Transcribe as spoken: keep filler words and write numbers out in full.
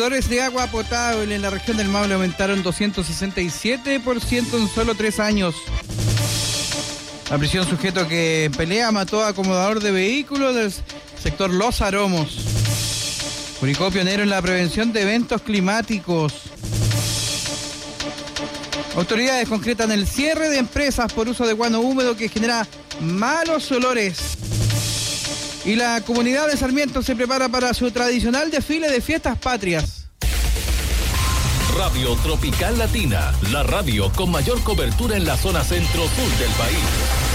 valores de agua potable en la región del Maule aumentaron doscientos sesenta y siete por ciento en solo tres años. La prisión sujeto que en pelea mató a acomodador de vehículos del sector Los Aromos. Curicó pionero en la prevención de eventos climáticos. Autoridades concretan el cierre de empresas por uso de guano húmedo que genera malos olores. Y la comunidad de Sarmiento se prepara para su tradicional desfile de fiestas patrias. Radio Tropical Latina, la radio con mayor cobertura en la zona centro-sur del país.